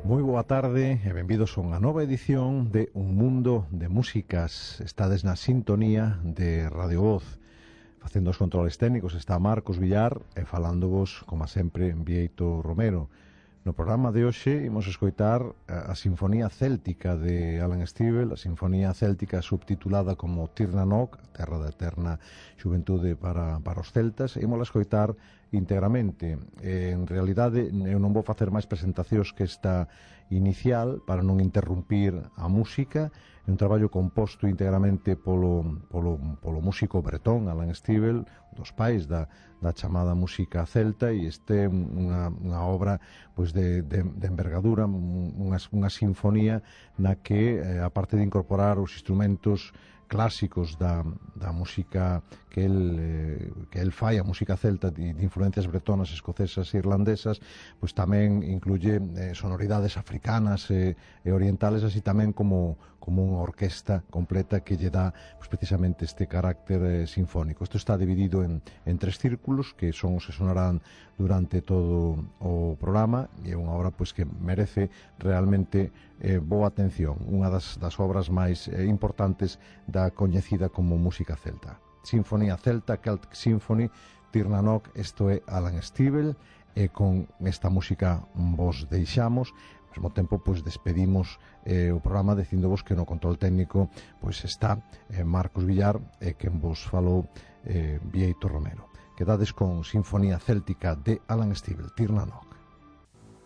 Moi boa tarde e benvidos a unha nova edición de Un Mundo de Músicas. Estades na sintonía de Radio Voz. Facendo os controles técnicos está Marcos Villar e falándovos, como sempre, Bieito Romero. No programa de hoxe imos escoitar a Sinfonía Céltica de Alan Stivell, a Sinfonía Céltica subtitulada como Tir na Nog, Terra da Eterna Xuventude para os celtas, e imos a escoitar íntegramente. En realidade, eu non vou facer máis presentacións que esta inicial para non interrumpir a música. É un traballo composto íntegramente polo músico bretón Alan Stivell, dos pais da chamada música celta, e este é unha obra pois de envergadura, unha sinfonía na que, aparte de incorporar os instrumentos clásicos da música que el fai, a música celta de influencias bretonas, escocesas e irlandesas, pois tamén incluye sonoridades africanas e orientales, así tamén como unha orquesta completa que lle dá pois, precisamente este carácter sinfónico. Isto está dividido en tres círculos que son os que sonarán durante todo o programa, e é unha obra pois que merece realmente boa atención, unha das obras máis importantes da coñecida como música celta. Sinfonía Celta, Celtic Symphony, Tir na Nog. Isto é Alan Stivell, e con esta música vos deixamos. Ao mesmo tempo, pois, despedimos o programa dicindovos que no control técnico pois está Marcos Villar, e quen vos falou Bieito Romero. Quedades con Sinfonía Céltica de Alan Stivell, Tir na Nog.